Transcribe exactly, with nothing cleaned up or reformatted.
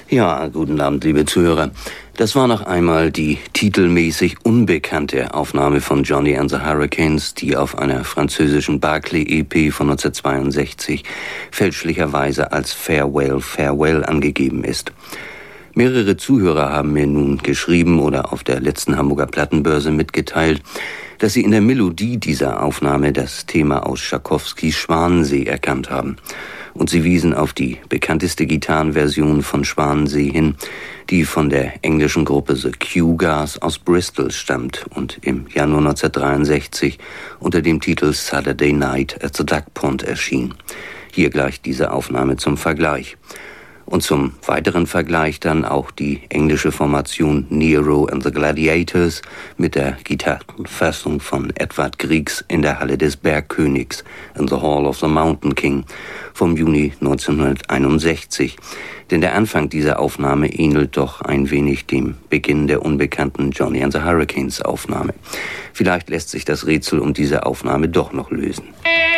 Ja, guten Abend, liebe Zuhörer. Das war noch einmal die titelmäßig unbekannte Aufnahme von Johnny and the Hurricanes, die auf einer französischen Barclay-E P von neunzehnhundertzweiundsechzig fälschlicherweise als Farewell, Farewell angegeben ist. Mehrere Zuhörer haben mir nun geschrieben oder auf der letzten Hamburger Plattenbörse mitgeteilt, dass sie in der Melodie dieser Aufnahme das Thema aus Tschaikowskis Schwanensee erkannt haben. Und sie wiesen auf die bekannteste Gitarrenversion von Schwanensee hin, die von der englischen Gruppe The Q-Gas aus Bristol stammt und im Januar neunzehnhundertdreiundsechzig unter dem Titel Saturday Night at the Duck Pond erschien. Hier gleich diese Aufnahme zum Vergleich. Und zum weiteren Vergleich dann auch die englische Formation Nero and the Gladiators mit der Gitarrenfassung von Edvard Griegs in der Halle des Bergkönigs in the Hall of the Mountain King vom Juni neunzehnhunderteinundsechzig. Denn der Anfang dieser Aufnahme ähnelt doch ein wenig dem Beginn der unbekannten Johnny and the Hurricanes Aufnahme. Vielleicht lässt sich das Rätsel um diese Aufnahme doch noch lösen.